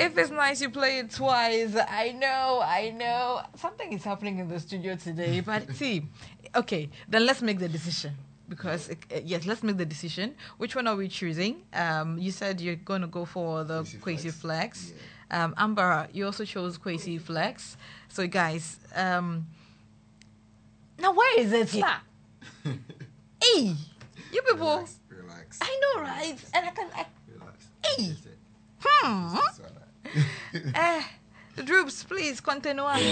If it's nice, you play it twice. I know. Something is happening in the studio today. But see, okay, then let's make the decision. Because, yes, let's make the decision. Which one are we choosing? You said you're going to go for the Kwesi Flex. Yeah. Amber, you also chose Kwesi Flex. So, guys, now where is it? Yeah. Hey, you people. Relax. I know, right? And Relax. Hey. The Droops, please continue.